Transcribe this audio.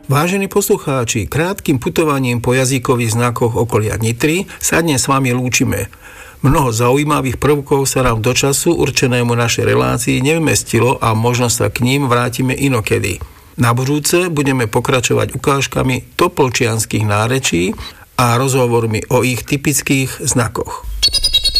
Vážení poslucháči, krátkym putovaním po jazykových znakoch okolia Nitry sa dnes s vami lúčime. Mnoho zaujímavých prvkov sa nám do času určenému našej relácii nevymestilo a možno sa k ním vrátime inokedy. Na budúce budeme pokračovať ukážkami topolčianskych nárečí a rozhovormi o ich typických znakoch.